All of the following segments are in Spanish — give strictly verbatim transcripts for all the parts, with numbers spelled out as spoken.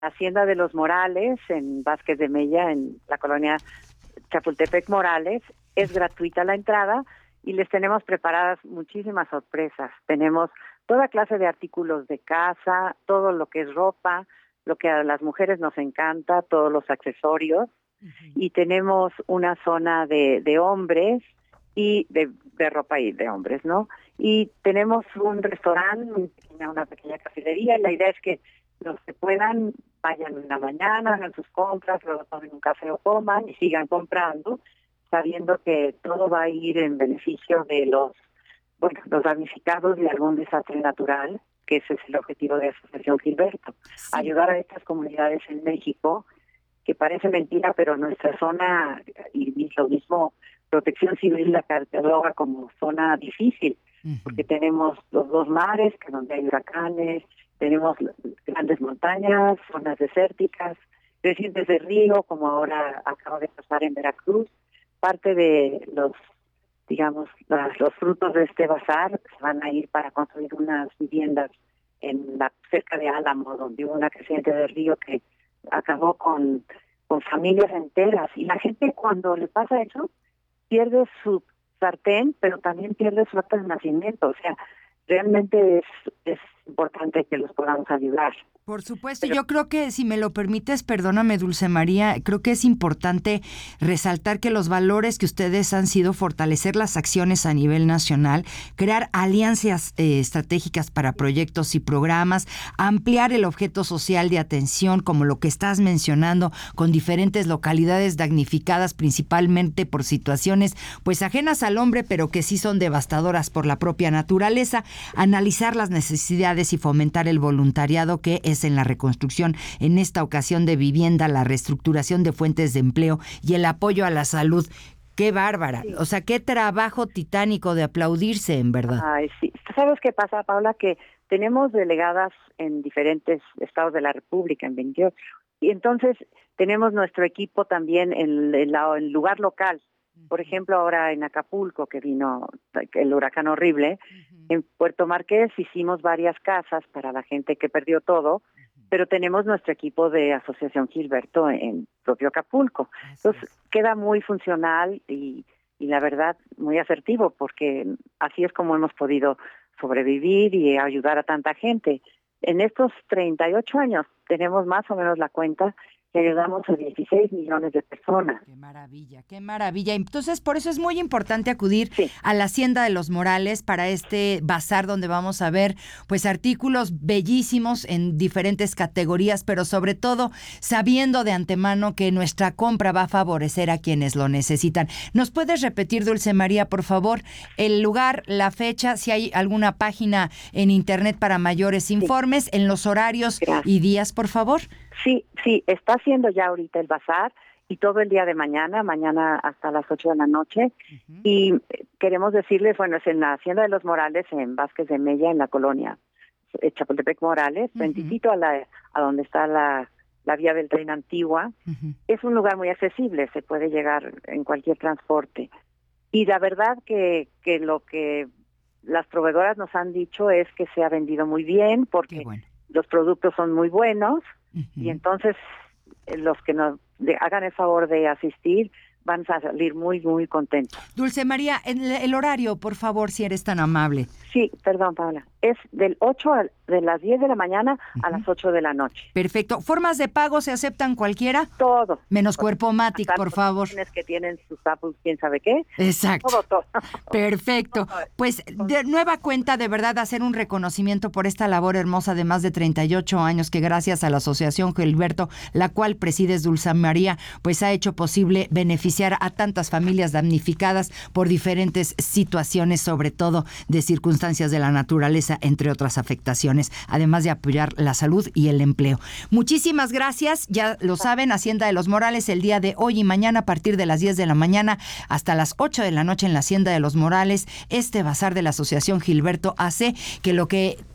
Hacienda de los Morales, en Vázquez de Mella, en la colonia Chapultepec Morales. Es gratuita la entrada y les tenemos preparadas muchísimas sorpresas. Tenemos toda clase de artículos de casa, todo lo que es ropa, lo que a las mujeres nos encanta, todos los accesorios. Uh-huh. Y tenemos una zona de, de hombres y de, de ropa y de hombres, ¿no? Y tenemos un restaurante, una pequeña cafetería, y la idea es que los que puedan vayan en la mañana, hagan sus compras, luego tomen un café o coman y sigan comprando, sabiendo que todo va a ir en beneficio de los, bueno, los damnificados de algún desastre natural, que ese es el objetivo de la Asociación Gilberto, sí. Ayudar a estas comunidades en México, que parece mentira, pero nuestra zona, y lo mismo, Protección Civil la cataloga como zona difícil, uh-huh. porque tenemos los dos mares, que donde hay huracanes, tenemos grandes montañas, zonas desérticas, crecientes de río, como ahora acaba de pasar en Veracruz. Parte de los, digamos, las, los frutos de este bazar se van a ir para construir unas viviendas en la cerca de Álamo, donde hubo una creciente de río que acabó con, con familias enteras. Y la gente, cuando le pasa eso, pierde su sartén, pero también pierde su acta de nacimiento. O sea, realmente es, es importante que los podamos ayudar. Por supuesto, Pero, yo creo que, si me lo permites, perdóname, Dulce María, creo que es importante resaltar que los valores que ustedes han sido fortalecer las acciones a nivel nacional, crear alianzas eh, estratégicas para proyectos y programas, ampliar el objeto social de atención, como lo que estás mencionando, con diferentes localidades damnificadas principalmente por situaciones pues ajenas al hombre, pero que sí son devastadoras por la propia naturaleza, analizar las necesidades y fomentar el voluntariado, que es en la reconstrucción, en esta ocasión de vivienda, la reestructuración de fuentes de empleo y el apoyo a la salud. ¡Qué bárbara! Sí. O sea, qué trabajo titánico de aplaudirse, en verdad. Ay, sí. ¿Sabes qué pasa, Paula? Que tenemos delegadas en diferentes estados de la República, en veintiocho, y entonces tenemos nuestro equipo también en el, el lugar local. Por ejemplo, ahora en Acapulco, que vino el huracán horrible, uh-huh. en Puerto Marqués hicimos varias casas para la gente que perdió todo, uh-huh. pero tenemos nuestro equipo de Asociación Gilberto en propio Acapulco. Así Entonces es. Queda muy funcional y, y la verdad muy asertivo, porque así es como hemos podido sobrevivir y ayudar a tanta gente. En estos treinta y ocho años tenemos más o menos la cuenta que ayudamos a dieciséis millones de personas. ¡Qué maravilla, qué maravilla! Entonces, por eso es muy importante acudir sí. a la Hacienda de los Morales para este bazar donde vamos a ver pues artículos bellísimos en diferentes categorías, pero sobre todo sabiendo de antemano que nuestra compra va a favorecer a quienes lo necesitan. ¿Nos puedes repetir, Dulce María, por favor, el lugar, la fecha, si hay alguna página en internet para mayores sí. informes, en los horarios Gracias. y días, por favor? Sí, sí, está haciendo ya ahorita el bazar y todo el día de mañana, mañana hasta las ocho de la noche. Uh-huh. Y queremos decirles, bueno, es en la Hacienda de los Morales, en Vázquez de Mella, en la colonia Chapultepec Morales, uh-huh. frentito a la a donde está la, la vía del tren antigua. Uh-huh. Es un lugar muy accesible, se puede llegar en cualquier transporte. Y la verdad que, que lo que las proveedoras nos han dicho es que se ha vendido muy bien, porque bueno. los productos son muy buenos. Uh-huh. Y entonces los que nos de, hagan el favor de asistir van a salir muy, muy contentos. Dulce María, el, el horario, por favor, si eres tan amable. Sí, perdón, Paula. Es del ocho a, de las diez de la mañana uh-huh. a las ocho de la noche. Perfecto. ¿Formas de pago se aceptan cualquiera? Todo. Menos Cuerpomatic, por favor. Que tienen sus Apple, quién sabe qué. Exacto. Todo, todo. Perfecto. Pues de nueva cuenta, de verdad, hacer un reconocimiento por esta labor hermosa de más de treinta y ocho años que gracias a la Asociación Gilberto, la cual presides, Dulce María, pues ha hecho posible beneficiar a tantas familias damnificadas por diferentes situaciones, sobre todo de circunstancias de la naturaleza, entre otras afectaciones, además de apoyar la salud y el empleo. Muchísimas gracias, ya lo saben, Hacienda de los Morales el día de hoy y mañana a partir de las diez de la mañana hasta las ocho de la noche en la Hacienda de los Morales, este bazar de la Asociación Gilberto hace que lo que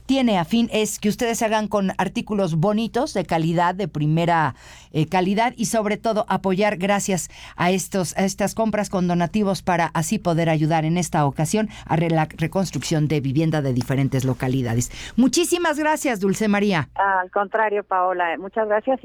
tiene a fin es que ustedes se hagan con artículos bonitos, de calidad, de primera eh, calidad, y sobre todo apoyar gracias a estos a estas compras con donativos para así poder ayudar en esta ocasión a re- la reconstrucción de vivienda de diferentes localidades. Muchísimas gracias, Dulce María. Al contrario, Paola, muchas gracias.